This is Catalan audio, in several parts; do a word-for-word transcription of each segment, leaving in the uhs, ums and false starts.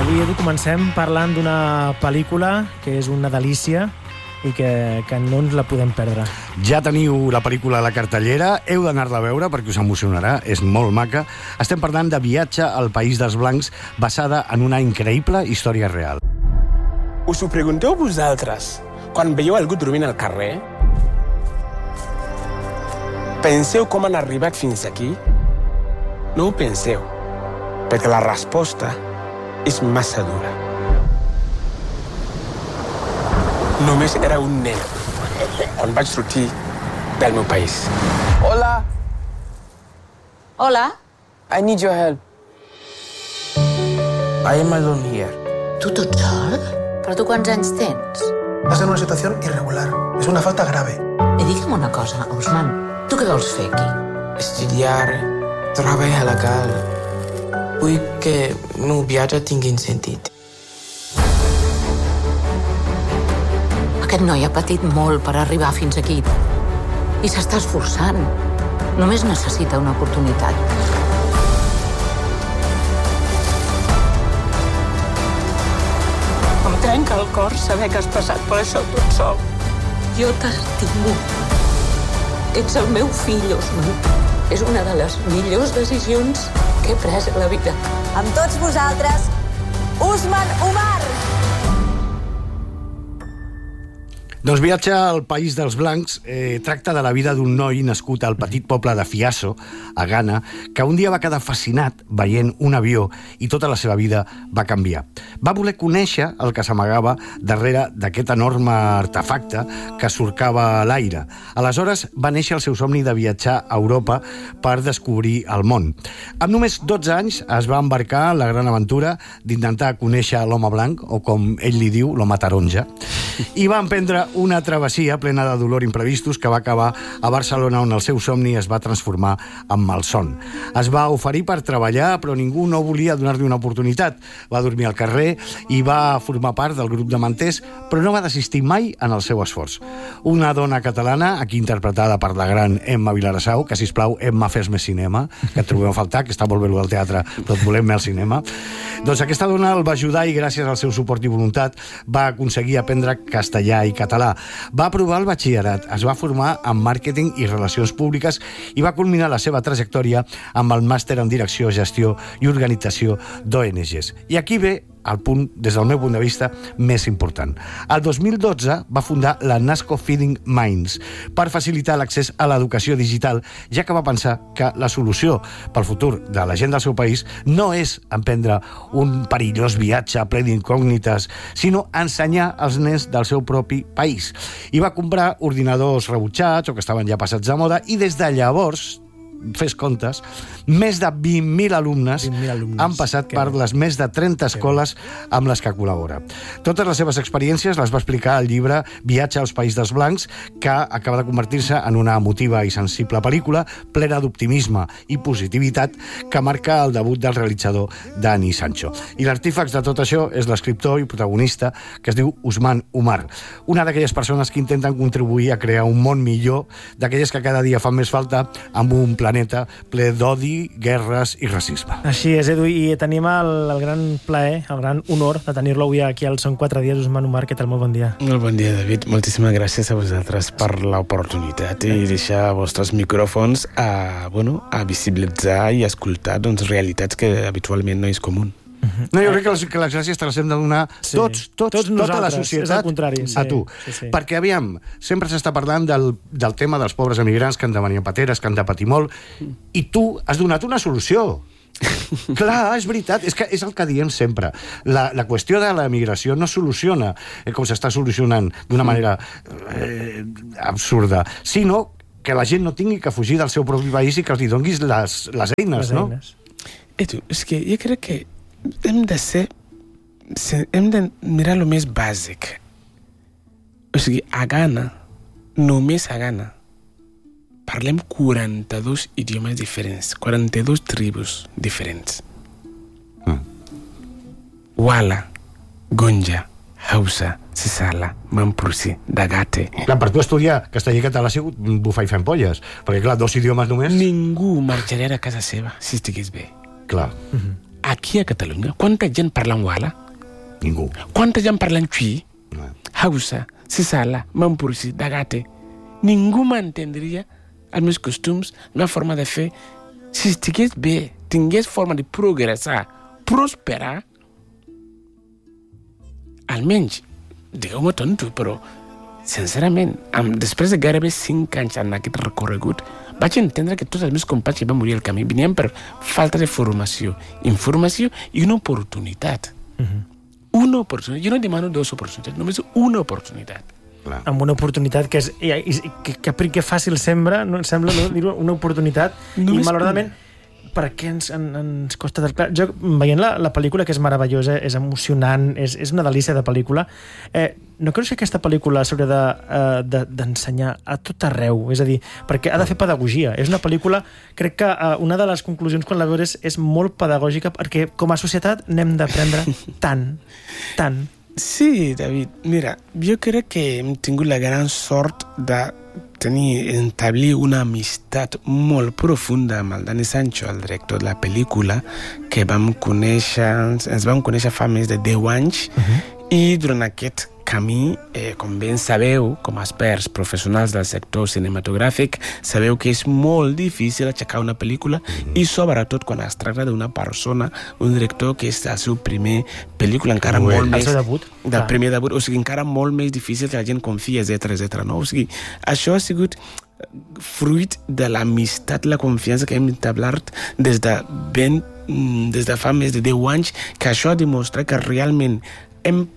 Avui, Edu, comencem parlant d'una pel·lícula que és una delícia i que, que no ens la podem perdre. Ja teniu la pel·lícula a la cartellera, heu d'anar-la a veure perquè us emocionarà, és molt maca. Estem parlant de Viatge al País dels Blancs, basada en una increïble història real. Us ho pregunteu vosaltres, quan veieu algú dormint al carrer? Penseu com han arribat fins aquí? No ho penseu, perquè la resposta és massa dura. Només era un nen quan vaig sortir del meu país. Hola. Hola. I need your help. I am alone here. Tu tot sol? Però tu quants anys tens? Estás en una situación irregular. Es una falta grave. I digue'm una cosa, Usman. Tu què vols fer aquí? Estudiar, treballar legal. Vull que el meu viatge tingui sentit. Aquest noi ha patit molt per arribar fins aquí i s'està esforçant. Només necessita una oportunitat. Em trenca el cor saber que has passat per això tot sol. Jo t'estimo. Ets el meu fill, Usman. És una de les millors decisions que he pres a la vida. Amb tots vosaltres, Usman Umar! Doncs Viatge al País dels Blancs eh, tracta de la vida d'un noi nascut al petit poble de Fiasso, a Ghana, que un dia va quedar fascinat veient un avió i tota la seva vida va canviar. Va voler conèixer el que s'amagava darrere d'aquest enorme artefacte que surcava a l'aire. Aleshores va néixer el seu somni de viatjar a Europa per descobrir el món. Amb només dotze anys es va embarcar en la gran aventura d'intentar conèixer l'home blanc, o com ell li diu, l'home taronja, i va emprendre una travessia plena de dolor imprevistos que va acabar a Barcelona, on el seu somni es va transformar en malson. Es va oferir per treballar, però ningú no volia donar-li una oportunitat. Va dormir al carrer i va formar part del grup de manters, però no va desistir mai en el seu esforç. Una dona catalana, aquí interpretada per la gran Emma Vilarassau, que, sisplau, Emma, fes més cinema, que et trobem a faltar, que està molt bé al teatre, però et volem més al cinema. Doncs aquesta dona el va ajudar i gràcies al seu suport i voluntat va aconseguir aprendre castellà i català. Va aprovar el batxillerat, es va formar en màrqueting i relacions públiques i va culminar la seva trajectòria amb el màster en direcció, gestió i organització d'O N Ges. I aquí ve el punt, des del meu punt de vista, més important. El dos mil dotze va fundar la Nasco Feeding Minds per facilitar l'accés a l'educació digital, ja que va pensar que la solució pel futur de la gent del seu país no és emprendre un perillós viatge ple d'incògnites, sinó ensenyar als nens del seu propi país. I va comprar ordinadors rebutjats o que estaven ja passats de moda i des de llavors, fes comptes, més de vint mil alumnes, vint mil alumnes han passat per les més de trenta escoles amb les que col·labora. Totes les seves experiències les va explicar al llibre Viatge als País dels Blancs, que acaba de convertir-se en una emotiva i sensible pel·lícula plena d'optimisme i positivitat que marca el debut del realitzador Dani Sancho. I l'artífex de tot això és l'escriptor i protagonista que es diu Usman Umar, una d'aquelles persones que intenten contribuir a crear un món millor, d'aquelles que cada dia fan més falta amb un planeta ple d'odi, guerres i racisme. Així és, Edu, i tenim el, el gran plaer, el gran honor de tenir-lo avui aquí al Són quatre dies. Usman Umar, què tal? Molt bon dia. Molt bon dia, David. Moltíssimes gràcies a vosaltres per l'oportunitat i deixar els vostres micròfons a, bueno, a visibilitzar i escoltar doncs, realitats que habitualment no és comú. No, jo crec que les, que les gràcies te les hem de donar sí. tots, tots, tots tota la societat contrari, sí. a tu. Sí, sí. Perquè, aviam, sempre s'està parlant del, del tema dels pobres emigrants que han de venir a pateres, que han de patir molt, i tu has donat una solució. Clar, és veritat, és, que és el que diem sempre. La, la qüestió de l'emigració no soluciona eh, com s'està solucionant d'una manera eh, absurda, sinó que la gent no tingui que fugir del seu propi país i que els hi donguis les, les eines, les no? Eines. Edu, és que jo crec que hem de ser... hem de mirar el més bàsic. O sigui, a Ghana, només a Ghana, parlem quaranta-dos idiomes diferents, quaranta-dos tribus diferents. Mm. Wala, Gonja, Hausa, Sisala, Mampursi, Dagate. Clar, per tu estudiar castellà i català ha sigut bufar i fer ampolles, perquè clar, dos idiomes només... Ningú marxaria a casa seva si estigués bé. Clar. Mm-hmm. aquí a Catalunya, quanta gent parla en wala? Ningú. Quanta gent parla en txui? No. Hausa, Sisala, Mampursi, Dagate. Ningú m'entendria els meus costums, la meva forma de fer. Si estigués bé, tingués forma de progressar, prosperar, almenys, digueu-me tonto, però sincerament, amb, després de gairebé cinc anys en aquest recorregut, vaig entendre que tots els meus companys que van morir al camí venien per falta de formació, informació i una oportunitat. Uh-huh. Una oportunitat. Jo no demano dues oportunitats, només una oportunitat. Clar. Amb una oportunitat que és que, que, que fàcil sembla, no sembla no, dir-ho, una oportunitat, no i malauradament per què ens, en, ens costa de... Clar, jo, veient la, la pel·lícula, que és meravellosa, és emocionant, és, és una delícia de pel·lícula, eh, no creus que aquesta pel·lícula s'hauria de, eh, de, d'ensenyar a tot arreu? És a dir, perquè ha de fer pedagogia. És una pel·lícula, crec que eh, una de les conclusions quan la veus és molt pedagògica, perquè com a societat n'hem d'aprendre tant, tant. Sí, David. Mira, jo crec que hem tingut la gran sort de tenir, establir una amistat molt profunda amb el Dani Sancho, el director de la pel·lícula, que vam conèixer, ens vam conèixer fa més de deu anys, uh-huh. I durant aquest camí, eh, com ben sabeu, com a experts professionals del sector cinematogràfic, sabeu que és molt difícil aixecar una pel·lícula mm-hmm. I sobretot quan es tracta d'una persona, un director que és el seu primer pel·lícula, encara Ué, molt més... El seu debut. Del ah. primer debut, o sigui, encara molt més difícil que la gent confia, etcètera, etcètera, no? O sigui, això ha sigut fruit de l'amistat, la confiança que hem establert des de ben, des de fa més de deu anys, que això ha demostrat que realment hem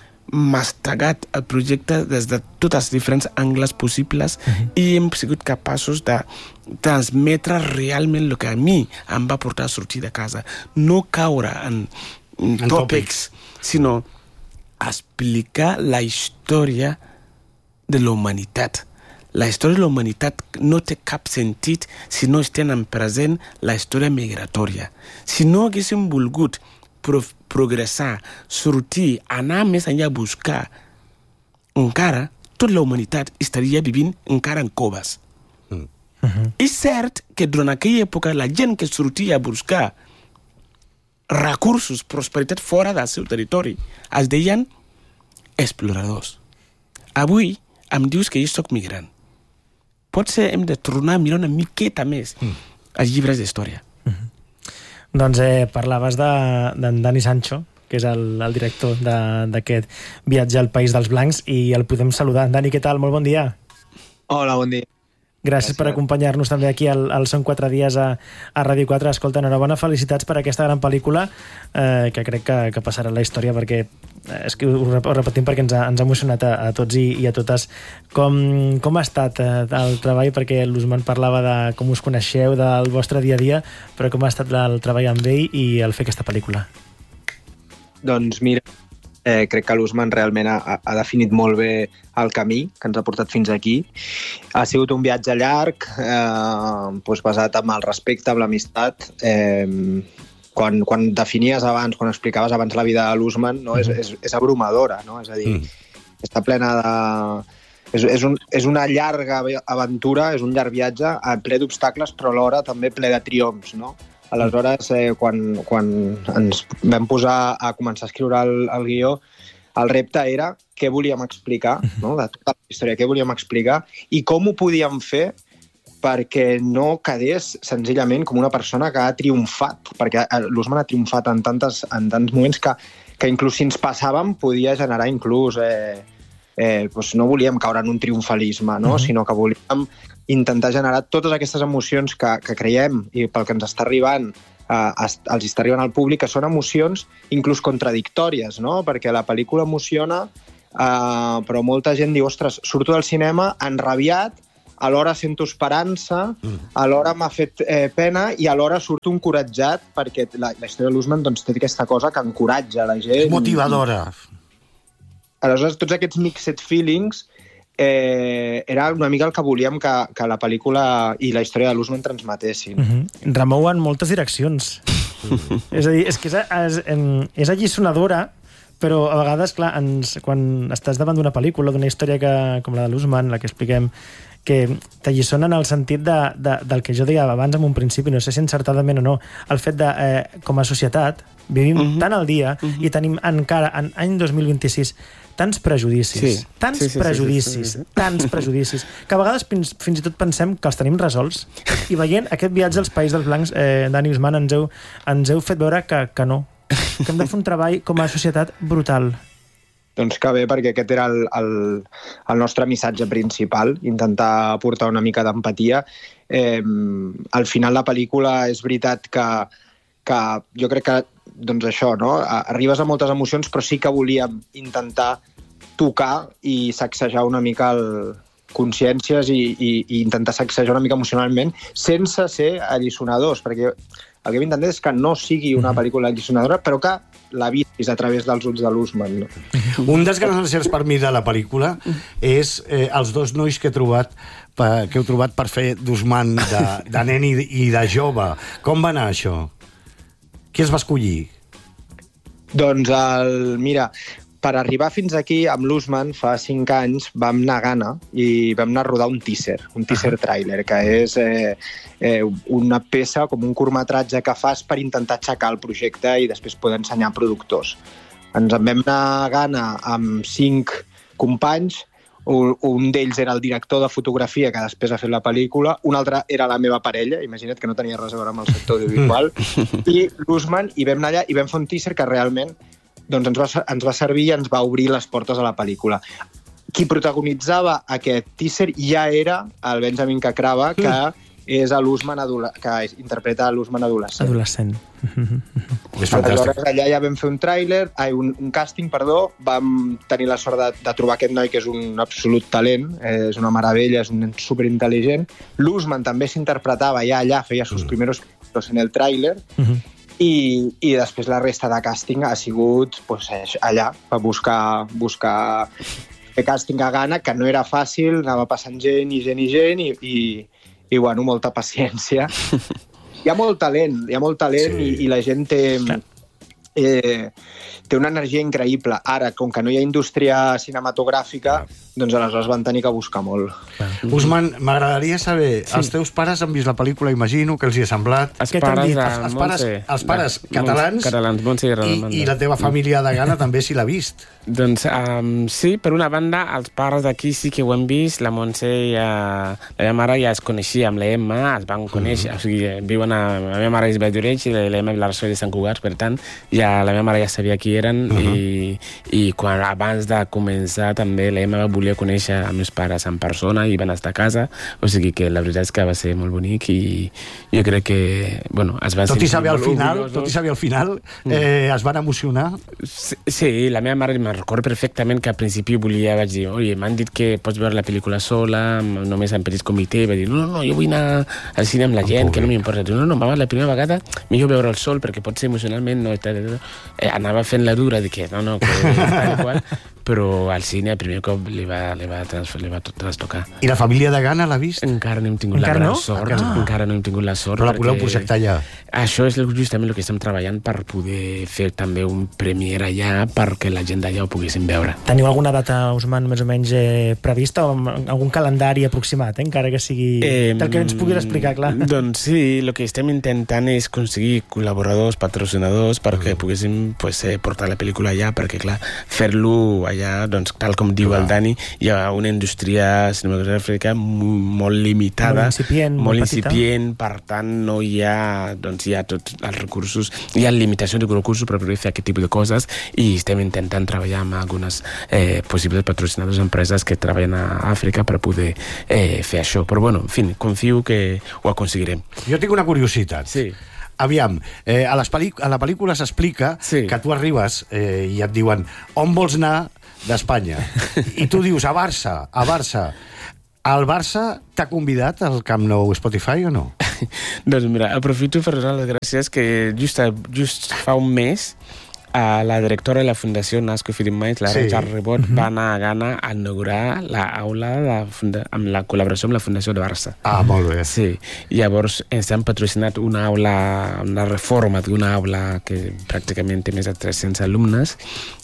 mastegat el projecte des de tots els diferents angles possibles uh-huh. I hem sigut capaços de transmetre realment el que a mi em va portar a sortir de casa. No caure en, en tòpics, sinó explicar la història de la humanitat. La història de la humanitat no té cap sentit si no es tenen present la història migratòria. Si no haguéssim volgut pro- progressar, sortir, anar més enllà a buscar, encara tota la humanitat estaria vivint encara en coves. Mm. Uh-huh. És cert que durant aquella època la gent que sortia a buscar recursos, prosperitat fora del seu territori, es deien exploradors. Avui em dius que jo soc migrant. Potser hem de tornar a mirar una miqueta més mm. els llibres d'història. Uh-huh. Doncs eh, parlaves d'en de, Dani Sancho, que és el, el director d'aquest viatge al País dels Blancs, i el podem saludar. Dani, què tal? Molt bon dia. Hola, bon dia. Gràcies, Gràcies. per acompanyar-nos també aquí al, al Són quatre dies a, a Ràdio quatre. Escolta, enhorabona, felicitats per aquesta gran pel·lícula, eh, que crec que, que passarà a la història, perquè eh, és que ho, ho repetim perquè ens ha, ens ha emocionat a, a tots i, i a totes. Com, com ha estat eh, el treball? Perquè l'Usman parlava de com us coneixeu, del vostre dia a dia, però com ha estat el treball amb ell i el fer aquesta pel·lícula? Doncs mira, eh, crec que l'Usman realment ha, ha definit molt bé el camí que ens ha portat fins aquí. Ha sigut un viatge llarg, eh, doncs basat en el respecte, amb l'amistat. Eh, quan, quan definies abans, quan explicaves abans la vida de l'Usman, no? és, és, és abrumadora, no? És a dir, mm. està plena de... És, és, un, és una llarga aventura, és un llarg viatge, ple d'obstacles, però alhora també ple de triomfs, no? Aleshores, eh, quan, quan ens vam posar a començar a escriure el, el guió, el repte era què volíem explicar, no? De tota la història, què volíem explicar i com ho podíem fer perquè no quedés senzillament com una persona que ha triomfat, perquè l'Usman ha triomfat en, tantes, en tants moments que, que inclús si ens passàvem podia generar inclús... Eh, eh, doncs no volíem caure en un triomfalisme, no? Uh-huh. Sinó que volíem intentar generar totes aquestes emocions que, que creiem i pel que ens està arribant, eh, els està arribant al públic, que són emocions inclús contradictòries, no? Perquè la pel·lícula emociona, eh, però molta gent diu, ostres, surto del cinema enrabiat, alhora sento esperança, alhora m'ha fet eh, pena i alhora surto encoratjat, perquè la, la història de l'Usman doncs, té aquesta cosa que encoratja la gent. És motivadora. Aleshores, tots aquests mixed feelings eh, era una mica el que volíem que, que la pel·lícula i la història de l'Usman transmetessin. Mm-hmm. Remouen moltes direccions. Mm-hmm. És a dir, és que és, és, és alliçonadora, però a vegades, clar, ens, quan estàs davant d'una pel·lícula, d'una història que, com la de l'Usman, la que expliquem, que t'alliçonen en el sentit de, de, del que jo deia abans en un principi, no sé si encertadament o no, el fet de, eh, com a societat, vivim uh -huh. tant al dia uh -huh. i tenim encara, en any dos mil vint-i-sis, tants prejudicis, sí. tants sí, sí, prejudicis, sí, sí, sí, sí. tants prejudicis, que a vegades fins, fins i tot pensem que els tenim resolts. I veient aquest viatge als Països dels Blancs, eh, Dani Usman, ens heu, ens heu fet veure que, que no, que hem de fer un treball com a societat brutal. Doncs que bé, perquè aquest era el, el, el nostre missatge principal, intentar aportar una mica d'empatia. Eh, al final la pel·lícula és veritat que, que jo crec que doncs això, no? Arribes a moltes emocions, però sí que volíem intentar tocar i sacsejar una mica el consciències i, i, i intentar sacsejar una mica emocionalment sense ser alliçonadors, perquè el que hem intentat és que no sigui una pel·lícula alliçonadora, però que la vistis a través dels ulls de l'Usman. No? Un dels grans encerts per mi de la pel·lícula és eh, els dos nois que he trobat per, que heu trobat per fer d'Usman de, de nen i, i de jove. Com va anar això? Qui els va escollir? Doncs, el, mira, per arribar fins aquí, amb l'Usman, fa cinc anys, vam anar a Ghana i vam anar a rodar un teaser, un teaser trailer, que és eh, eh, una peça, com un curtmetratge que fas per intentar aixecar el projecte i després poder ensenyar a productors. Ens en vam anar a Ghana amb cinc companys, un, un d'ells era el director de fotografia que després ha fet la pel·lícula, un altre era la meva parella, imagina't que no tenia res a veure amb el sector audiovisual, i l'Usman, i vam anar allà i vam fer un teaser que realment doncs ens va, ens va servir i ens va obrir les portes a la pel·lícula. Qui protagonitzava aquest teaser ja era el Benjamin Kakrava, que mm. és l'Usman que interpreta l'Usman adolescent. Adolescent. És fantàstic. Aleshores, allà ja vam fer un tràiler, ai, un, un càsting, perdó, vam tenir la sort de, de trobar aquest noi que és un absolut talent, eh, és una meravella, és un nen superintel·ligent. L'Usman també s'interpretava ja allà, feia sus mm. primeros en el tràiler, mm -hmm. I, i després la resta de càsting ha sigut pues, allà, per buscar, buscar fer càsting a Ghana, que no era fàcil, anava passant gent i gent i gent, i, i, i bueno, molta paciència. Hi ha molt talent, hi ha molt talent sí. i, i la gent té, eh, té una energia increïble. Ara, com que no hi ha indústria cinematogràfica, doncs aleshores van tenir que buscar molt. Usman, m'agradaria saber, sí. els teus pares han vist la pel·lícula, imagino, que els hi ha semblat? Els pares, els, els pares, els pares de, catalans, catalans Montse i, i, i la teva família de Ghana també s'hi l'ha vist. Doncs um, sí, per una banda, els pares d'aquí sí que ho hem vist, la Montse i uh, la meva mare ja es coneixia amb l'Emma, es van conèixer, mm. o sigui, viuen a... La meva mare és Valldoreix i l'Emma és la Rassó de Sant Cugat, per tant, ja, la meva mare ja sabia qui eren, uh -huh. i, i quan, abans de començar també l'Emma va voler conèixer els meus pares en persona i van estar a casa, o sigui que la veritat és que va ser molt bonic i jo crec que, bueno, es van tot i saber al final, tot i saber al final, eh, es van emocionar? Sí, sí, la meva mare me'n recordo perfectament que al principi volia, vaig dir, oi, m'han dit que pots veure la pel·lícula sola, només en petit comitè, va dir, no, no, jo vull anar al cine amb la gent, no que no m'importa. No, no, mama, la primera vegada millor veure el sol, perquè pot ser emocionalment, no, eh, anava fent la dura de que, no, no, que tal i qual, però al cine el primer cop li va, li va, li va trastocar. I la família de Ghana l'ha vist? Encara no hem tingut encara la gran no? sort. Ah. Encara no hem tingut la sort. Però la voleu projectar allà? Això és justament el que estem treballant per poder fer també un premier allà perquè la gent d'allà ho poguessin veure. Teniu alguna data, Usman, més o menys eh, prevista o algun calendari aproximat, eh? Encara que sigui eh, del que ens puguis explicar, clar? Doncs sí, el que estem intentant és aconseguir col·laboradors, patrocinadors perquè mm. poguéssim pues, eh, portar la pel·lícula allà, perquè clar, fer-lo allà allà, doncs, tal com diu el Dani, hi ha una indústria cinematogràfica molt limitada, molt incipient, molt, molt incipient, per tant no hi ha, doncs, hi ha tots els recursos, hi ha limitacions de recursos per poder fer aquest tipus de coses i estem intentant treballar amb algunes eh, possibles patrocinadors empreses que treballen a Àfrica per poder eh, fer això. Però bueno, en fi, confio que ho aconseguirem. Jo tinc una curiositat. Sí. Aviam, eh, a, les a la pel·lícula s'explica sí. que tu arribes eh, i et diuen on vols anar d'Espanya? I tu dius a Barça, a Barça. El Barça t'ha convidat al Camp Nou Spotify o no? Doncs mira, aprofito per donar les gràcies que just, just fa un mes a la directora de la Fundació Nasco Firimais, la sí. Raja Rebot, uh-huh. va anar a Ghana a inaugurar l'aula amb la col·laboració amb la Fundació de Barça. Ah, molt bé. Sí. Llavors ens han patrocinat una aula, una reforma d'una aula que pràcticament té més de tres-cents alumnes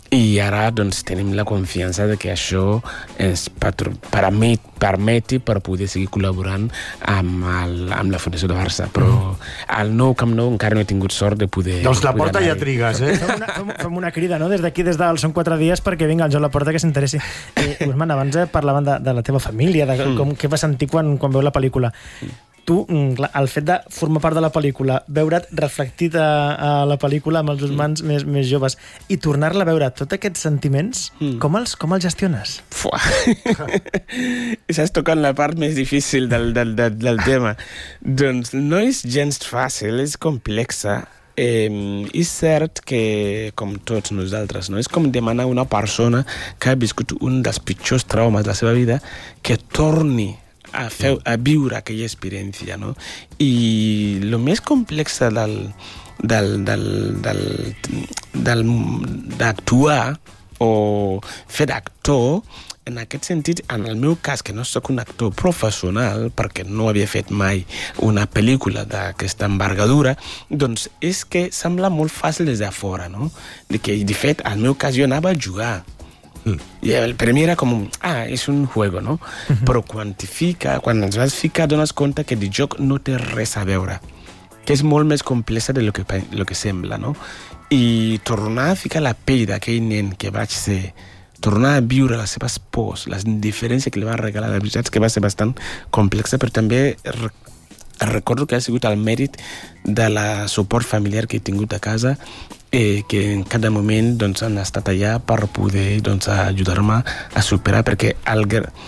I ara doncs, tenim la confiança de que això ens permet, permeti per poder seguir col·laborant amb, el, amb la Fundació de Barça. Però al nou Camp Nou encara no he tingut sort de poder... Doncs la porta ja trigues, eh? Fem una, fem, fem una crida, no?, des d'aquí, des del Són quatre dies, perquè vinga el Joan Laporta que s'interessi. Eh, Usman, abans eh, parlaven de, de la teva família, de com, què vas sentir quan, quan veu la pel·lícula. Tu, el fet de formar part de la pel·lícula, veure't reflectit a, a la pel·lícula amb els Usmans mm. més, més joves i tornar-la a veure tots aquests sentiments, mm. com, els, com els gestiones? Fuà! Estàs tocant la part més difícil del, del, del, del tema. Doncs no és gens fàcil, és complexa. Eh, és cert que, com tots nosaltres, no? És com demanar a una persona que ha viscut un dels pitjors traumes de la seva vida que torni a, fer, a viure aquella experiència, no? I el més complex del, del, del, del, del, d'actuar o fer d'actor, en aquest sentit, en el meu cas, que no sóc un actor professional, perquè no havia fet mai una pel·lícula d'aquesta envergadura, doncs és que sembla molt fàcil des de fora, no? De que, de fet, al meu cas jo anava a jugar. Mm. I el, per mi era com, ah, és un juego, no? Mm-hmm. Però quan t'hi fica, quan ens vas ficar, dones compte que el joc no té res a veure, que és molt més complexa del que, lo que sembla, no? I tornar a ficar la pell d'aquell nen que vaig ser, tornar a viure les seves pors, les diferències que li va regalar, la veritat és que va ser bastant complexa, però també recordo que ha sigut el mèrit de la suport familiar que he tingut a casa, eh, que en cada moment doncs, han estat allà per poder doncs, ajudar-me a superar, perquè el...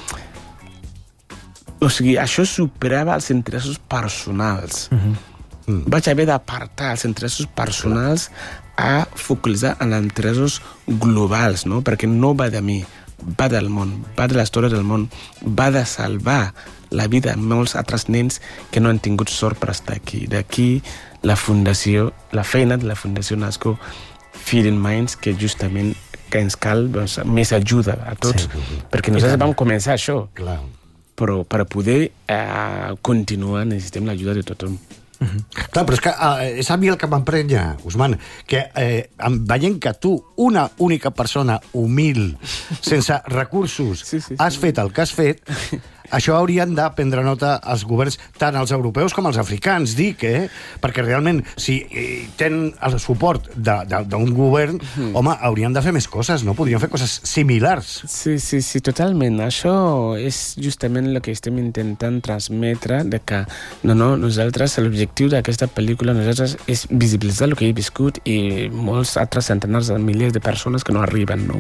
o sigui, això superava els interessos personals. Mm-hmm. Mm. Vaig haver d'apartar els interessos personals a focalitzar en els interessos globals, no? Perquè no va de mi, va del món, va de la història del món, va de salvar la vida de molts altres nens que no han tingut sort per estar aquí. D'aquí la fundació, la feina de la Fundació Nasco Feeding Minds, que justament que ens cal doncs, més ajuda a tots, sí, perquè nosaltres vam començar això. Clar. Però per poder eh, continuar necessitem l'ajuda de tothom. Uh-huh. Clar, però és que uh, és a mi el que m'emprenya, Usman, que eh, veient que tu, una única persona humil, sense recursos, sí, sí, sí. has fet el que has fet, això haurien de prendre nota els governs, tant els europeus com els africans, dic, eh? Perquè realment, si eh, tenen el suport d'un govern, mm. home, haurien de fer més coses, no? Podrien fer coses similars. Sí, sí, sí, totalment. Això és justament el que estem intentant transmetre, de que, no, no, nosaltres, l'objectiu d'aquesta pel·lícula, nosaltres és visibilitzar el que he viscut i molts altres centenars de milers de persones que no arriben, no?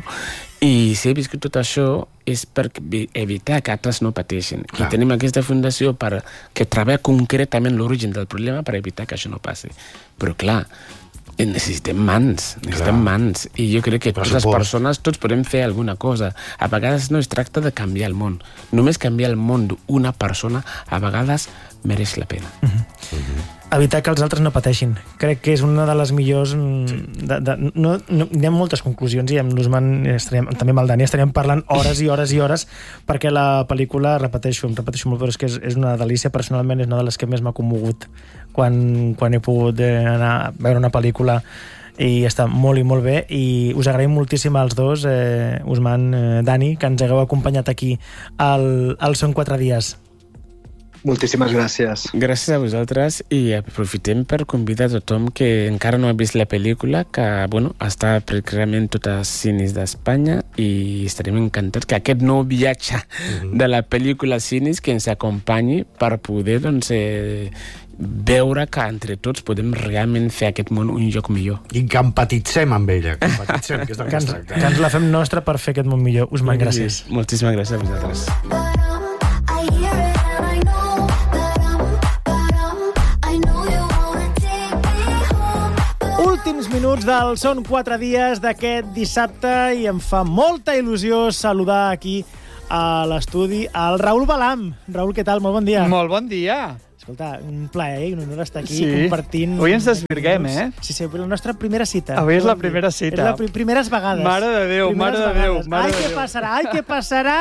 I si he viscut tot això és per evitar que altres no pateixin. Clar. I tenim aquesta fundació per que treballa concretament l'origen del problema per evitar que això no passi. Però clar, necessitem mans, necessitem Clar. mans. I jo crec que per totes les persones, tots podem fer alguna cosa. A vegades no es tracta de canviar el món. Només canviar el món d'una persona a vegades mereix la pena. Uh-huh. Uh-huh. Evitar que els altres no pateixin. Crec que és una de les millors... Sí. De, de, no, no, hi ha moltes conclusions i amb l'Usman, també amb el Dani, estaríem parlant hores i hores i hores perquè la pel·lícula, repeteixo, em repeteixo molt, però és que és, és una delícia. Personalment és una de les que més m'ha commogut quan, quan he pogut anar a veure una pel·lícula i està molt i molt bé i us agraïm moltíssim als dos, eh, Usman, eh, Dani, que ens hagueu acompanyat aquí al, al Són quatre dies. Moltíssimes gràcies. Gràcies a vosaltres i aprofitem per convidar a tothom que encara no ha vist la pel·lícula, que bueno, està pràcticament tots els cines d'Espanya i estarem encantats que aquest nou viatge uh-huh. de la pel·lícula als cines que ens acompanyi per poder doncs, eh, veure que entre tots podem realment fer aquest món un lloc millor. I que empatitzem amb ella, que empatitzem, que és del que, que, ens, que ens la fem nostra per fer aquest món millor. Usman, gràcies. Moltíssimes gràcies a vosaltres. Últims minuts del Són quatre dies d'aquest dissabte i em fa molta il·lusió saludar aquí a l'estudi al Raül Balam. Raül, què tal? Molt bon dia. Molt bon dia. Escolta, un plaer i un honor estar aquí sí. compartint... Avui ens desvirguem, eh? Sí, sí, la nostra primera cita. Avui és la primera cita. És la pri primeres vegades. Mare de Déu, primeres mare de Déu. Mare ai, de què Déu. passarà? Ai, què passarà?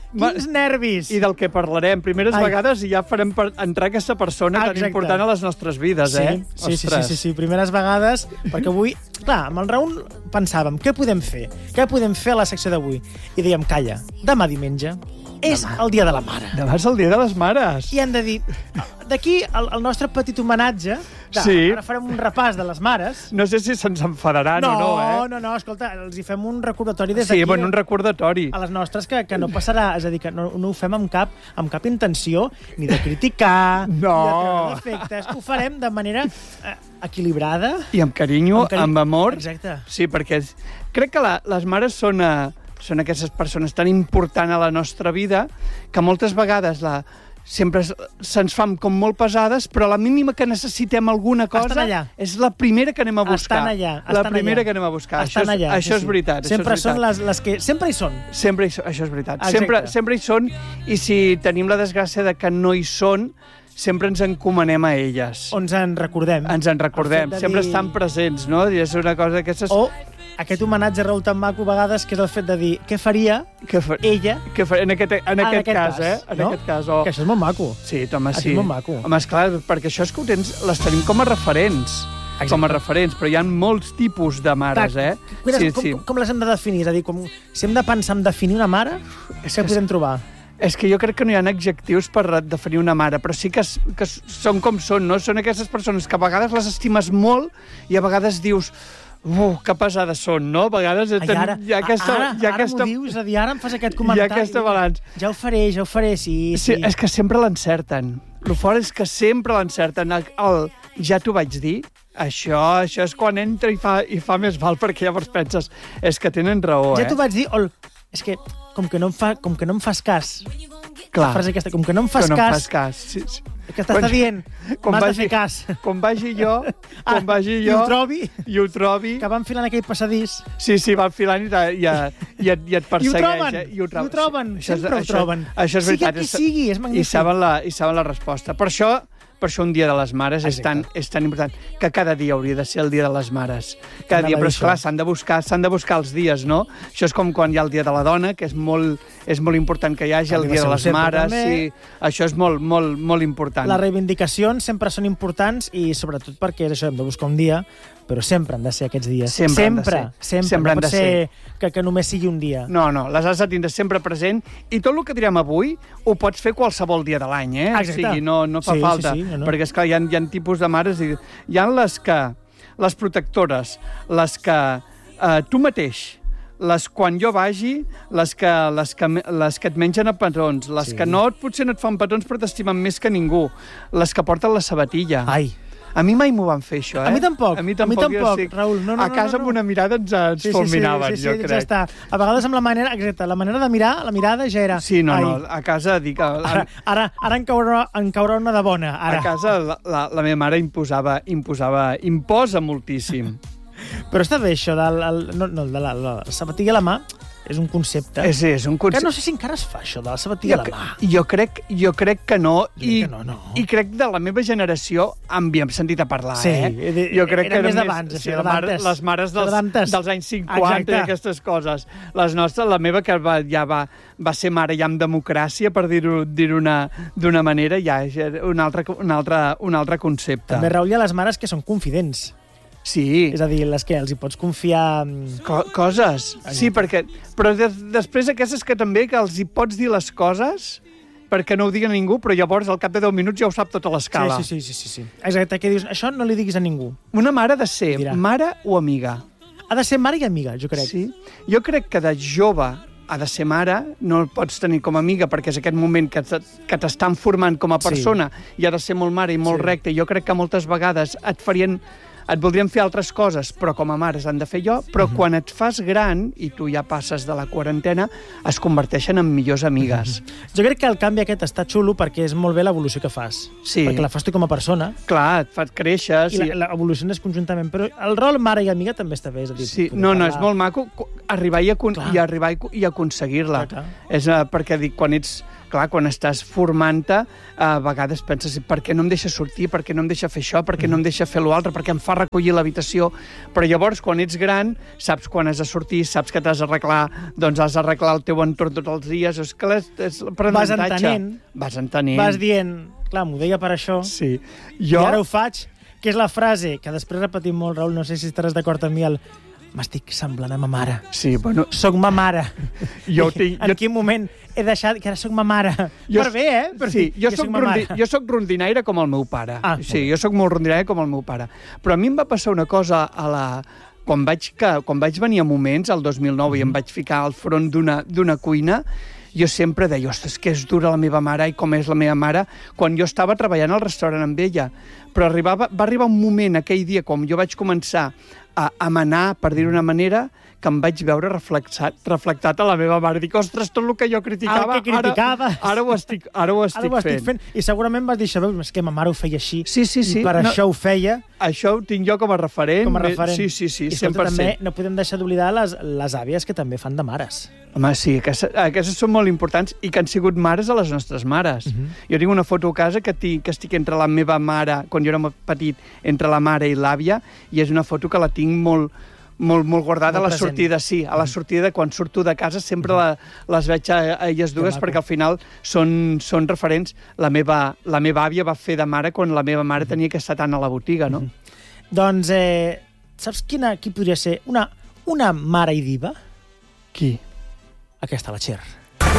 Quins nervis! I del que parlarem. Primeres Ai. vegades i ja farem per entrar aquesta persona tan Exacte. important a les nostres vides, eh? Sí, sí, sí, sí, sí, primeres vegades, perquè avui, clar, amb el Raül pensàvem, què podem fer? Què podem fer a la secció d'avui? I dèiem, calla, demà diumenge és demà. El dia de la mare. Demà és el dia de les mares. I hem de dir, d'aquí el, el nostre petit homenatge, de, sí. Ara farem un repàs de les mares. No sé si se'ns enfadaran no, o no, eh? No, no, no, escolta, els hi fem un recordatori des d'aquí. Sí, bueno, un recordatori. A les nostres, que, que no passarà, és a dir, que no, no ho fem amb cap, amb cap intenció ni de criticar, no. ni de treure defectes. Ho farem de manera eh, equilibrada. I amb carinyo, amb, cari... amb amor. Exacte. Sí, perquè crec que la, les mares són... Uh, són aquestes persones tan importants a la nostra vida que moltes vegades la, sempre se'ns fan com molt pesades, però la mínima que necessitem alguna cosa és la primera que anem a buscar. Estan allà. La estan primera allà. que anem a buscar. Estan això és, allà, això sí, és veritat. Sempre això és veritat. són les, les que... Sempre hi són. Sempre hi són, això és veritat. Exacte. Sempre, sempre hi són, i si tenim la desgràcia de que no hi són, sempre ens encomanem a elles. O ens en recordem. Ens en recordem. Sempre dir... estan presents, no? I és una cosa d'aquestes... O aquest homenatge a Raül tan maco a vegades, que és el fet de dir què faria que fa... ella que fa... en aquest, en en aquest, aquest cas, cas, eh? En no? aquest cas, oh. Que això és molt maco. Sí, home, Aquí sí. és molt maco. Home, esclar, perquè això és que ho tens, les tenim com a referents. Exacte. Com a referents, però hi ha molts tipus de mares, Clar, eh? Cuides, sí, com, sí. com les hem de definir? És a dir, com, si hem de pensar en definir una mare, és que podem trobar? És que jo crec que no hi ha adjectius per definir una mare, però sí que, que són com són, no? Són aquestes persones que a vegades les estimes molt i a vegades dius... Uh, que pesades són, no? A vegades Ai, ara, hi ha aquesta... ara, hi ha ara aquesta... m'ho dius, és a dir, ara em fas aquest comentari. Hi ha aquesta balanç. Ja ho faré, ja ho faré, sí, sí. sí és que sempre l'encerten. El fort és que sempre l'encerten. El, el ja t'ho vaig dir, això, això és quan entra i fa, i fa més mal, perquè llavors penses, és que tenen raó, ja eh? Ja t'ho vaig dir, o... és que com que no em, fa, com que no em fas cas... Clar. La frase aquesta, com que no em fas que no cas... em fas cas. Sí, sí. Que t'està quan, dient, m'has de fer cas. Com vagi jo, com ah, vagi jo... I ho trobi. I ho trobi. Que va enfilant aquell passadís. Sí, sí, va enfilant i, i, i, et, i et persegueix. I ho troben, eh? I ho, I ho troben, això, sempre això, ho troben. Això és veritat. Sigui qui sigui, és magnífic. I saben la, i saben la resposta. Per això... Per això un dia de les mares és tan, és tan important, que cada dia hauria de ser el dia de les mares. Cada dia, però esclar, s'han de buscar, s'han de buscar els dies, no? Això és com quan hi ha el dia de la dona, que és molt, és molt important que hi hagi el dia de les mares. Sí, això és molt, molt, molt important. Les reivindicacions sempre són importants i sobretot perquè és això, hem de buscar un dia, però sempre han de ser aquests dies. Sempre, sempre, sempre. sempre no pot de ser, ser. Que, que només sigui un dia. No, no, les has de tindre sempre present i tot el que direm avui ho pots fer qualsevol dia de l'any, eh? Exacte. O sigui, no, no fa sí, falta. Sí, sí, no, no. Perquè, esclar, hi ha, hi ha tipus de mares, i hi ha les que, les protectores, les que eh, tu mateix, les quan jo vagi, les que, les que, les que et mengen a petons, les sí. que no potser no et fan petons però t'estimen més que ningú, les que porten la sabatilla. Ai. A mi mai m'ho van fer, això, eh? A mi tampoc, a mi tampoc, a mi tampoc sí. Raül. No, no, a casa no, no, no. amb una mirada ens, ens sí, sí, fulminaven, sí, sí, jo sí, crec. Ja està. A vegades amb la manera, exacte, la manera de mirar, la mirada ja era... Sí, no, Ai. no, a casa dic... Ara, ara, ara en, caurà, en caurà una de bona, ara. A casa la, la, la meva mare imposava, imposava, imposa moltíssim. Però està bé això, del, el, no, no, de la, la sabatilla a la mà, és un concepte. És, és un concepte. Que no sé si encara es fa, això, de la sabatilla a la mà. Jo crec, jo crec que no, i, que no, no. i crec de la meva generació en havíem sentit a parlar, sí, eh? Jo crec era que més d'abans, sí, això, la mare, les mares dels, dels anys cinquanta Exacte. I aquestes coses. Les nostres, la meva, que va, ja va, va ser mare ja amb democràcia, per dir-ho dir-ho d'una manera, ja és un altre, un, altre, un altre concepte. També, Raül, hi ha les mares que són confidents. Sí. És a dir, les que els hi pots confiar... Co coses. Sí, perquè... Però de després aquestes que també que els hi pots dir les coses perquè no ho digui a ningú, però llavors al cap de deu minuts ja ho sap tota l'escala. Sí, sí, sí, sí, sí. Exacte, que dius, això no li diguis a ningú. Una mare ha de ser Dirà. mare o amiga. Ha de ser mare i amiga, jo crec. Sí. Jo crec que de jove ha de ser mare, no el pots tenir com a amiga perquè és aquest moment que t'estan formant com a persona sí. i ha de ser molt mare i molt sí. recta. Jo crec que moltes vegades et farien... et voldrien fer altres coses, però com a mares han de fer jo, però uh-huh. quan et fas gran, i tu ja passes de la quarantena, es converteixen en millors amigues. Uh-huh. Jo crec que el canvi aquest està xulo perquè és molt bé l'evolució que fas. Sí. Perquè la fas tu com a persona. Clar, et fas créixer. I sí. l'evoluciones conjuntament, però el rol mare i amiga també està bé. És a dir, sí, no, no, és molt maco. arribar i, acon i, arribar i, i aconseguir-la. És uh, perquè dic, quan ets... Clar, quan estàs formant-te, a vegades penses, per què no em deixa sortir, per què no em deixa fer això, per què no em deixa fer l'altre, per què em fa recollir l'habitació. Però llavors, quan ets gran, saps quan has de sortir, saps que t'has d'arreglar, doncs has d'arreglar el teu entorn tots els dies. És que és l'aprenentatge. Vas entenent. Vas entenent. Vas dient, clar, m'ho deia per això. Sí. Jo... I ara ho faig, que és la frase que després repetim molt, Raül, no sé si estaràs d'acord amb mi, el m'estic semblant a ma mare. Sí, bueno... Soc ma mare. Jo tinc... En quin moment he deixat que ara soc ma mare? Jo... Per bé, eh? Per sí, jo, soc, soc rondi... jo soc rondinaire com el meu pare. Ah, sí, jo soc molt rondinaire com el meu pare. Però a mi em va passar una cosa a la... Quan vaig, que... Quan vaig venir a Moments, el dos mil nou, mm-hmm. i em vaig ficar al front d'una cuina, jo sempre deia, ostres, que és dura la meva mare i com és la meva mare, quan jo estava treballant al restaurant amb ella. Però arribava, va arribar un moment aquell dia, quan jo vaig començar a, a manar, per dir-ho d'una manera, que em vaig veure reflectat, reflectat a la meva mare. Dic, ostres, tot el que jo criticava, el que criticava. Ara, ara, ho estic, ara ho estic, ara ho estic fent. fent. I segurament vas dir, sabeu, és que ma mare ho feia així, sí, sí, sí. i per no, això ho feia. Això ho tinc jo com a referent. Com a referent. Sí, sí, sí, I cent per cent. també no podem deixar d'oblidar les, les àvies que també fan de mares. Home, sí, aquestes, aquestes són molt importants i que han sigut mares a les nostres mares. Uh-huh. Jo tinc una foto a casa que, tinc, que estic entre la meva mare, quan jo era petit, entre la mare i l'àvia, i és una foto que la tinc molt, molt, molt guardada molt a la present. sortida, sí, a la sortida, quan surto de casa, sempre la, les veig a, a elles dues, perquè al final són, són referents. La meva, la meva àvia va fer de mare quan la meva mare tenia que estar tant a la botiga, no? Uh-huh. Doncs, eh, saps quina, qui podria ser? Una, una mare i diva? Qui? Aquesta, la Cher.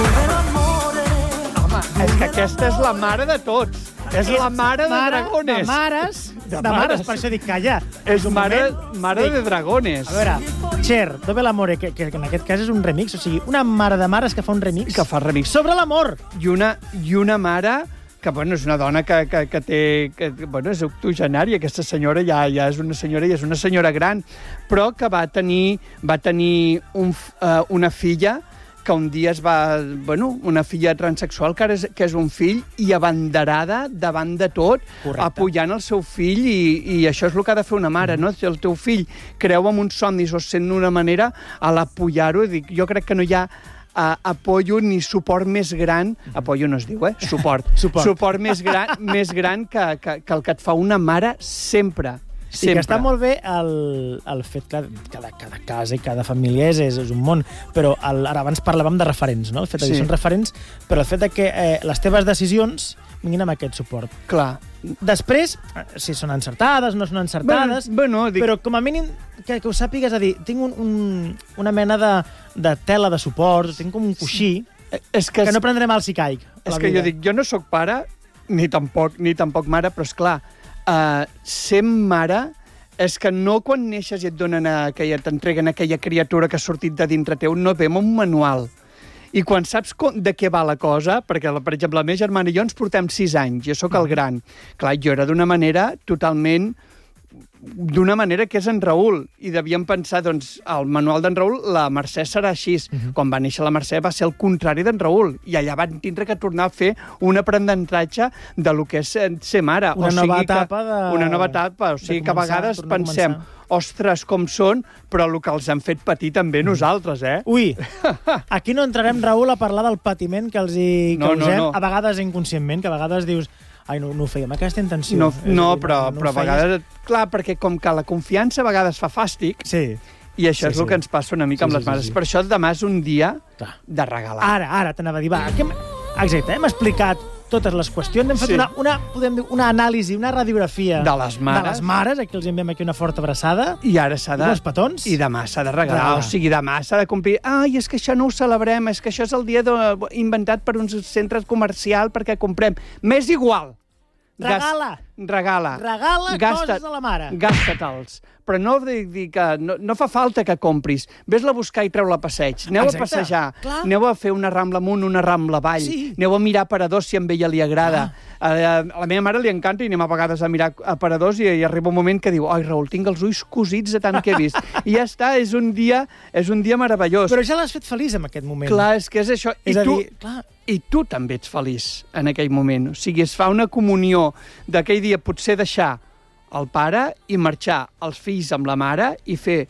Home, és que aquesta és la mare de tots. És la mare de mare, Dragones. De mares, de, de mares. mares, per això dic, calla. És mare, mare dic, de Dragones. A veure, Cher, Dove l'amore, que, que en aquest cas és un remix, o sigui, una mare de mares que fa un remix. Que fa remix. Sobre l'amor. I una, I una mare que, bueno, és una dona que, que, que té... Que, bueno, és octogenària, aquesta senyora ja, ja és una senyora i és una senyora gran, però que va tenir, va tenir un, uh, una filla que un dia es va... Bueno, una filla transexual que és, que és un fill i abanderada davant de tot, correcte, apoyant el seu fill i, i això és el que ha de fer una mare, mm. no? Si el teu fill creu en uns somnis o sent d'una manera, a l'apoyar-ho, jo crec que no hi ha uh, apoyo ni suport més gran, apoyo no es diu, eh? Suport. suport. Suport més gran, més gran que, que, que el que et fa una mare sempre. Sempre. I que està molt bé el, el fet que cada, cada casa i cada família és, és, és un món, però el, ara abans parlàvem de referents, no? El fet de dir, sí, són referents, però el fet de que eh, les teves decisions vinguin amb aquest suport. Clar. Després, si són encertades, no són encertades, bueno, bueno, dic... però com a mínim que, que ho sàpigues, a dir, tinc un, un, una mena de, de tela de suport, tinc com un coixí, és que, que no prendré mal si caic. És que vida. Jo dic, jo no sóc pare, ni tampoc, ni tampoc mare, però és clar, Uh, ser mare és que no quan neixes i et donen aquella, t'entreguen aquella criatura que ha sortit de dintre teu, no ve amb un manual. I quan saps com, de què va la cosa, perquè, per exemple, la meva germana i jo ens portem sis anys, jo sóc el gran. Clar, jo era d'una manera totalment... d'una manera que és en Raül, i devíem pensar, doncs, el manual d'en Raül, la Mercè serà així. Uh-huh. Quan va néixer la Mercè va ser el contrari d'en Raül, i allà van tindre que tornar a fer un aprenentatge de lo que és ser mare. Una o nova sigui etapa de... Una nova etapa, o sigui que a vegades pensem, ostres, com són, però el que els han fet patir també nosaltres, eh? Ui, aquí no entrarem, Raül, a parlar del patiment que els hi causem, no, no, no. a vegades inconscientment, que a vegades dius... Ai, no, no ho fèiem, aquesta intenció. No, no dir, però, no, no però a vegades... Clar, perquè com que la confiança a vegades fa fàstic, sí, i això sí, és el sí. que ens passa una mica sí, amb les sí, mares. sí, sí. Per això demà és un dia clar. De regalar. Ara, ara t'anava a dir, va, hem... exacte, hem explicat totes les qüestions, hem fet sí. una, una, podem dir, una anàlisi, una radiografia de les mares, de les mares, aquí els enviem aquí una forta abraçada, i ara s'ha de... uns petons, i demà s'ha de regalar, regalar, o sigui, demà s'ha de complir, ai, és que això no ho celebrem, és que això és el dia de... inventat per un centre comercial perquè comprem. M'és igual. Regala. Gast, regala. Regala Gasta, coses a la mare. Gasta-te'ls. Però no, dir que no, no fa falta que compris. Ves-la a buscar i treu-la a passeig. Aneu Exacte. A passejar. Clar. Aneu a fer una rambla amunt, una rambla avall. Sí. Aneu a mirar aparadors si a ella li agrada. Ah. A, a la meva mare li encanta i anem a vegades a mirar aparadors i, i arriba un moment que diu ai, Raül, tinc els ulls cosits de tant que he vist. I ja està, és un dia, és un dia meravellós. Però ja l'has fet feliç en aquest moment. Clar, és que és això. És I a tu, dir, clar... I tu també ets feliç en aquell moment. O sigui, es fa una comunió d'aquell dia potser deixar el pare i marxar els fills amb la mare i fer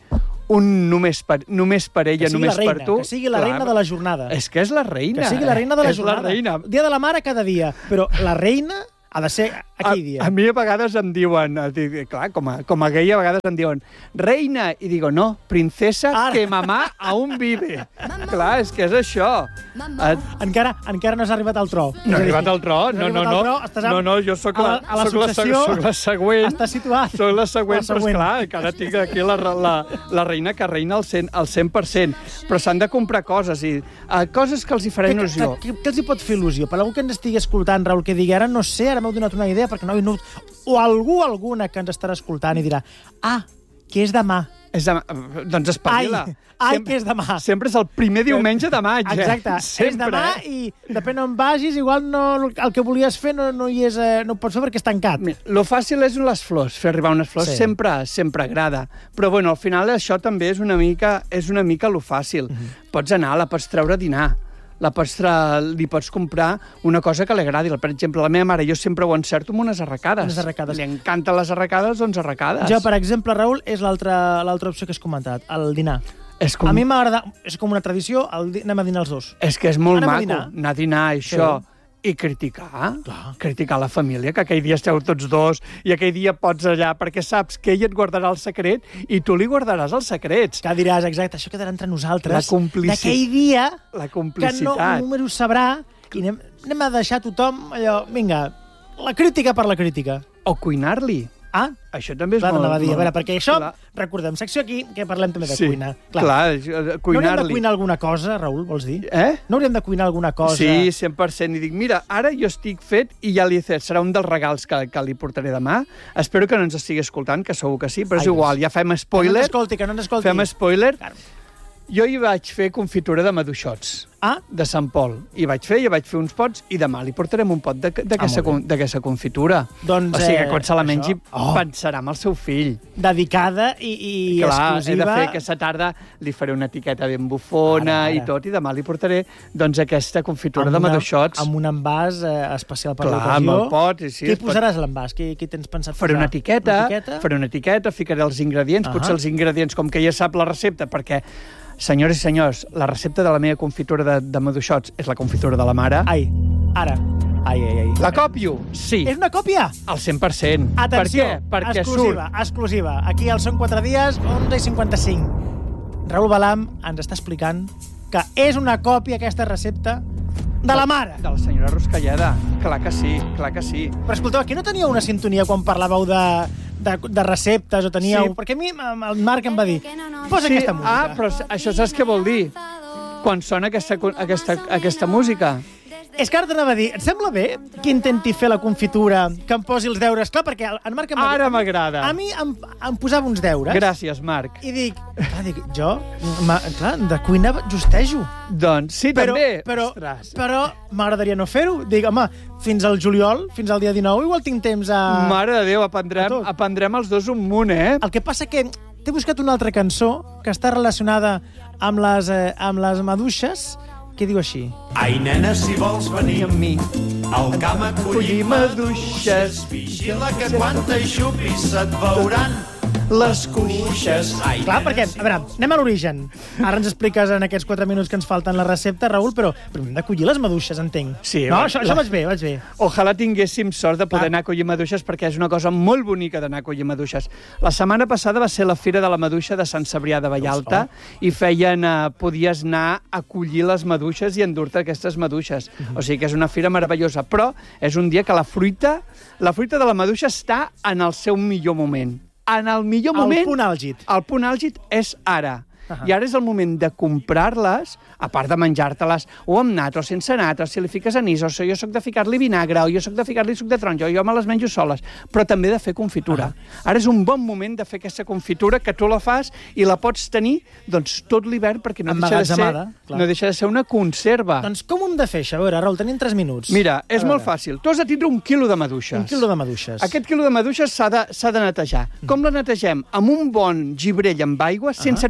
un només per, només per ella, només reina, per tu. Que sigui la Clar, reina de la jornada. És que és la reina. Que sigui la reina de la és jornada. La reina. Dia de la mare cada dia, però la reina ha de ser aquell dia. A, a mi a vegades em diuen, dic, clar, com a, com a gay a vegades em diuen reina, i digo, no, princesa, Ara. que mamà aún vive. Clar, és que és això. Et... Encara, encara no has arribat al tro. No he arribat al tro, no, no, no. No, no, no, jo sóc la, a la, a la soc successió, la, soc la següent. Està situat. Soc la següent, la següent. però esclar, encara tinc aquí la, la, la reina que reina al cent, al cent per cent. Però s'han de comprar coses, i uh, coses que els hi faran il·lusió. Què, què els hi pot fer il·lusió? Per algú que ens estigui escoltant, Raül, que digui, ara no sé, ara m'heu donat una idea, perquè no, no... O algú, alguna, que ens estarà escoltant i dirà, ah, que és demà. És demà. Doncs espavila. Ai, ai sempre, que és demà. Sempre és el primer diumenge de maig. Exacte, sempre, és demà eh? i depèn on vagis, igual no, el que volies fer no, no, hi és, eh, no ho pots fer perquè és tancat. Mira, lo fàcil és les flors, fer arribar unes flors, sí. sempre sempre agrada. Però bueno, al final això també és una mica, és una mica lo fàcil. Uh-huh. Pots anar, la pots treure a dinar. La pots tra... li pots comprar una cosa que li agradi. Per exemple, la meva mare, jo sempre ho encerto amb unes arracades. Unes arracades. Li encanten les arracades, doncs arracades. Jo, per exemple, Raül, és l'altra opció que has comentat, el dinar. És com... A mi m'agrada, és com una tradició, el di... anem a dinar els dos. És que és molt anem maco, a dinar. anar a dinar, això... Sí. I criticar, Clar. criticar la família, que aquell dia esteu tots dos i aquell dia pots allà, perquè saps que ell et guardarà el secret i tu li guardaràs els secrets. Que diràs, exacte, això quedarà entre nosaltres. La complicitat. D'aquell dia la complicitat. que no un número sabrà i anem, anem a deixar tothom allò, vinga, la crítica per la crítica. O cuinar-li. Ah, això també és clar, molt... Clar, a dir, a veure, perquè això, clar. recordem, secció aquí, que parlem també de sí, cuina. Clar, clar cuinar-li. No hauríem de cuinar alguna cosa, Raül, vols dir? Eh? No hauríem de cuinar alguna cosa? Sí, cent per cent. I dic, mira, ara jo estic fet i ja li he fet. Serà un dels regals que, que li portaré demà. Espero que no ens estigui escoltant, que segur que sí, però és Ai, igual, ja fem spoiler. Que no ens escolti, que no ens escolti. Fem spoiler. Claro. Jo hi vaig fer confitura de maduixots. Ah? De Sant Pol. I vaig fer, i vaig fer uns pots, i demà li portarem un pot d'aquesta ah, confitura. Doncs, o sigui, que quan se la mengi oh. pensarà en el seu fill. Dedicada i, i Clar, exclusiva. He de fer aquesta tarda, li faré una etiqueta ben bufona ara, ara. i tot, i demà li portaré doncs, aquesta confitura amb de maduixots. Amb un envàs eh, especial per l'ocasió. Clar, amb el pot. I sí, Què posaràs pot... a l'envàs? Què, què tens pensat faré posar? Una etiqueta, una etiqueta, faré una etiqueta, ficaré els ingredients, uh -huh. potser els ingredients, com que ja sap la recepta, perquè senyores i senyors, la recepta de la meva confitura de, de maduixots és la confitura de la mare. Ai, ara. Ai, ai, ai. La copio? Sí. És una còpia? Al cent per cent. Atenció, per què? Perquè exclusiva, surt. exclusiva. Aquí al Són quatre dies, onze i cinquanta-cinc. Raül Balam ens està explicant que és una còpia, aquesta recepta, de la mare. De la senyora Ruscalleda. Clar que sí, clar que sí. Però escolteu, aquí no teníeu una sintonia quan parlàveu de... De, de receptes, o teníeu... Sí. Perquè a mi el Marc em va dir posa sí, aquesta música. Ah, però això saps què vol dir? Quan sona aquesta, aquesta, aquesta música. És que ara t'anava a dir, et sembla bé que intenti fer la confitura, que em posi els deures? Clar, perquè en Marc em va dir... Ara m'agrada. A mi em, em posava uns deures. Gràcies, Marc. I dic, clar, dic jo, clar, de cuina justejo. Doncs sí, però, també. Però, Ostres. però m'agradaria no fer-ho. Dic, home, fins al juliol, fins al dia dinou, igual tinc temps a... Mare de Déu, aprendrem, aprendrem els dos un munt, eh? El que passa que t'he buscat una altra cançó que està relacionada amb les, eh, amb les maduixes, que diu així. Ai, nena, si vols venir amb mi al camp a collir maduixes, vigila que quan t'aixupis se't veuran les cuixes. Ai, clar, perquè, a veure, anem a l'origen. Ara ens expliques en aquests quatre minuts que ens falten la recepta, Raül, però, però hem de collir les maduixes, entenc. Sí. No, va, això, això vaig bé, vaig bé. Ojalà tinguéssim sort de poder ah. anar a collir maduixes, perquè és una cosa molt bonica d'anar a collir maduixes. La setmana passada va ser la Fira de la Maduixa de Sant Cebrià de Vallalta, oh. i feien, eh, podies anar a collir les maduixes i endur-te aquestes maduixes. Uh -huh. O sigui que és una fira meravellosa, però és un dia que la fruita, la fruita de la maduixa està en el seu millor moment. En el millor moment... El punt àlgid. El punt àlgid és ara. Uh-huh. I ara és el moment de comprar-les, a part de menjar-te-les o amb nata o sense nata, o si li fiques anís, o si jo soc de ficar-li vinagre, o jo soc de ficar-li suc de taronja, o jo me les menjo soles, però també de fer confitura. Uh-huh. Ara és un bon moment de fer aquesta confitura, que tu la fas i la pots tenir doncs, tot l'hivern, perquè no deixa, de ser, no deixa de ser una conserva. Doncs com ho hem de fer, això? A veure, Raül, tenim tres minuts. Mira, és molt fàcil. Tu has de tindre un quilo de maduixes. Un quilo de maduixes. Aquest quilo de maduixes s'ha de, s'ha de netejar. Mm. Com la netegem? Amb un bon gibrell amb aigua, sense uh-huh. treure el cupó.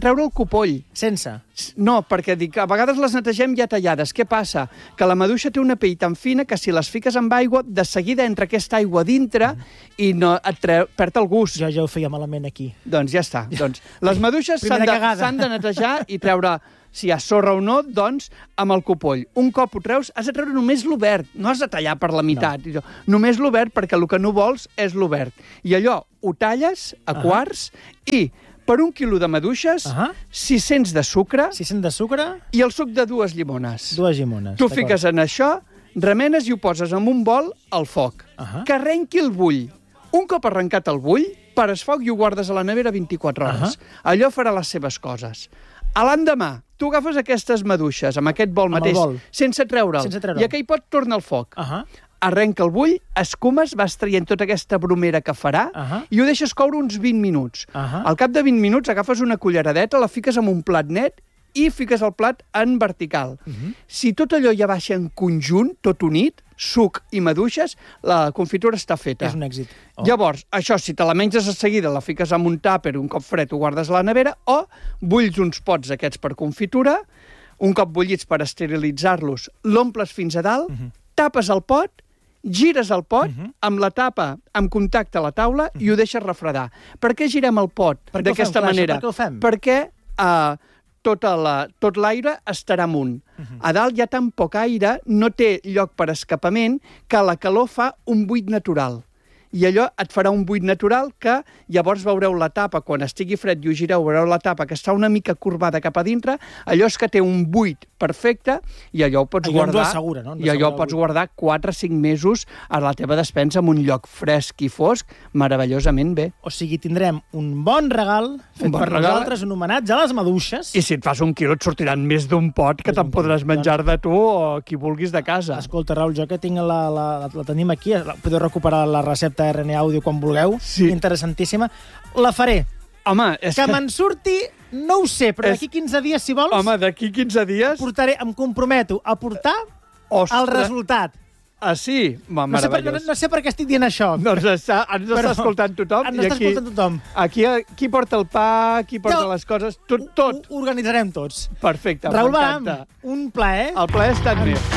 copoll. Sense? No, perquè dic, a vegades les netegem ja tallades. Què passa? Que la maduixa té una pell tan fina que si les fiques amb aigua, de seguida entra aquesta aigua dintre i no et treu, perd el gust. Jo ja ho feia malament aquí. Doncs ja està. Doncs, les maduixes s'han de, s'han de netejar i treure, si hi ha sorra o no, doncs amb el copoll. Un cop ho treus, has de treure només l'obert. No has de tallar per la meitat. No. Només l'obert, perquè el que no vols és l'obert. I allò ho talles a uh-huh. quarts i per un quilo de maduixes, uh-huh. sis cents de sucre... sis cents de sucre... I el suc de dues llimones. Dues llimones. Tu fiques en això, remenes i ho poses en un bol al foc. Uh-huh. Que arrenqui el bull. Un cop arrencat el bull, pares foc i ho guardes a la nevera vint-i-quatre hores. Uh-huh. Allò farà les seves coses. A l'endemà, tu agafes aquestes maduixes amb aquest bol amb mateix, bol. sense treure'l, sense treure'l, i aquell pot torna al foc. Uh-huh. Arrenca el bull, escumes, vas traient tota aquesta bromera que farà uh-huh. i ho deixes coure uns vint minuts. Uh-huh. Al cap de vint minuts agafes una culleradeta, la fiques en un plat net i fiques el plat en vertical. Uh-huh. Si tot allò ja baixa en conjunt, tot unit, suc i maduixes, la confitura està feta. És un èxit. Oh. Llavors, això, si te la menges de seguida, la fiques en un tàper, un cop fred ho guardes a la nevera, o bulls uns pots aquests per confitura, un cop bullits per esterilitzar-los, l'omples fins a dalt, uh-huh. tapes el pot, gires el pot, uh-huh. amb la tapa amb contacte a la taula uh-huh. i ho deixes refredar. Per què girem el pot d'aquesta manera? Per què ho fem? Perquè uh, tota la, tot l'aire estarà amunt. Uh-huh. A dalt hi ha tan poc aire, no té lloc per escapament, que la calor fa un buit natural. I allò et farà un buit natural que llavors veureu la tapa, quan estigui fred i ho gireu, veureu la tapa que està una mica corbada cap a dintre, allò és que té un buit perfecte i allò ho pots allò guardar assegura, no? i allò ho pots guardar quatre o cinc mesos a la teva despensa en un lloc fresc i fosc, meravellosament bé. O sigui, tindrem un bon regal fet un bon per regal. nosaltres, un homenatge a les maduixes. I si et fas un quilo et sortiran més d'un pot que te'n podràs menjar de tu o qui vulguis de casa. Escolta, Raül, jo que tinc la, la, la, la tenim aquí, podeu recuperar la recepta R N A Audio quan vulgueu, sí. interessantíssima. La faré. Home, és que... que... me'n surti, no ho sé, però és... d'aquí quinze dies, si vols... Home, d'aquí quinze dies... Portaré, em comprometo a portar Ostres. el resultat. Ah, sí? Ma, no, sé per, no, no sé per què estic dient això. Doncs està, ens però, està escoltant tothom. Ens està aquí, escoltant tothom. Aquí, qui porta el pa, qui porta no, les coses, tot, tot. Ho organitzarem tots. Perfecte, Raül m'encanta. Baram, un plaer. El plaer ha estat meu.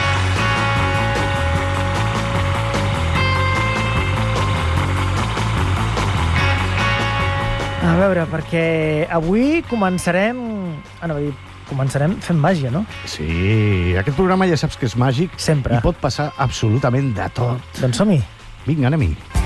A veure, perquè avui començarem... Anava a dir, començarem fent màgia, no? Sí, aquest programa ja saps que és màgic. Sempre. I pot passar absolutament de tot. Doncs som-hi. Vinga, anem-hi.